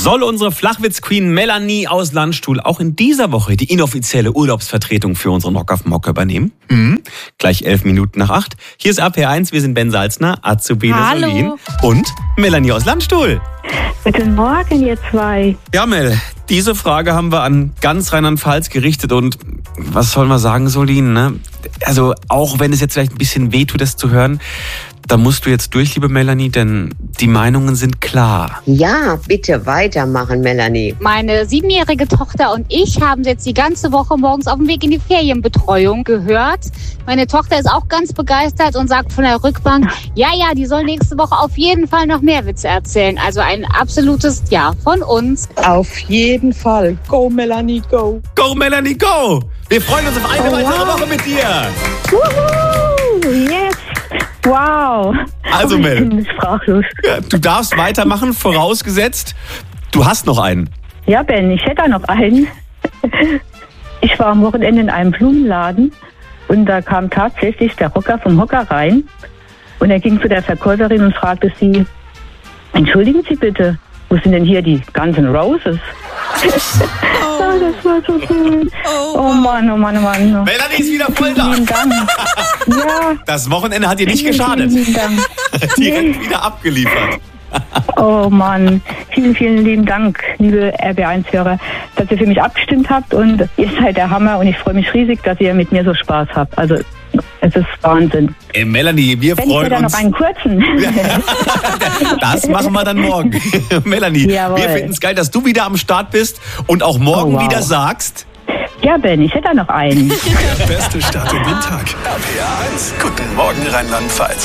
Soll unsere Flachwitz-Queen Melanie aus Landstuhl auch in dieser Woche die inoffizielle Urlaubsvertretung für unseren Rock auf Mock übernehmen? Gleich 7:11. Hier ist RP1, wir sind Ben Salzner, Azubine Solin und Melanie aus Landstuhl. Guten Morgen, ihr zwei. Ja, Mel, diese Frage haben wir an ganz Rheinland-Pfalz gerichtet und was soll man sagen, Solin, ne? Also auch wenn es jetzt vielleicht ein bisschen wehtut, das zu hören, da musst du jetzt durch, liebe Melanie, denn die Meinungen sind klar. Ja, bitte weitermachen, Melanie. Meine 7-jährige Tochter und ich haben jetzt die ganze Woche morgens auf dem Weg in die Ferienbetreuung gehört. Meine Tochter ist auch ganz begeistert und sagt von der Rückbank, ja, die soll nächste Woche auf jeden Fall noch mehr Witze erzählen. Also ein absolutes Ja von uns. Auf jeden Fall. Go, Melanie, go. Go, Melanie, go! Wir freuen uns auf eine weitere Woche mit dir. Wuhu, yes. Wow. Also, Mel, Ich bin sprachlos. du darfst weitermachen, vorausgesetzt, du hast noch einen. Ja, Ben, ich hätte da noch einen. Ich war am Wochenende in einem Blumenladen und da kam tatsächlich der Rocker vom Hocker rein und er ging zu der Verkäuferin und fragte sie, entschuldigen Sie bitte, wo sind denn hier die Guns N' Roses? Oh, das war so schön. Oh Mann. Melanie ist wieder voll da. Vielen Dank. Ja. Das Wochenende hat dir nicht geschadet. Vielen Dank. Direkt wieder abgeliefert. Oh Mann, vielen lieben Dank, liebe RB1-Hörer, dass ihr für mich abgestimmt habt und ihr seid der Hammer und ich freue mich riesig, dass ihr mit mir so Spaß habt. Also es ist Wahnsinn. Melanie, wir Wenn freuen ich mir uns. noch einen kurzen. Das machen wir dann morgen. Melanie, Jawohl. wir finden es geil, dass du wieder am Start bist und auch morgen Oh, wow. wieder sagst. Ja, Ben, ich hätte da noch einen. Der beste Start in den Tag. RPA 1. Guten Morgen Rheinland-Pfalz.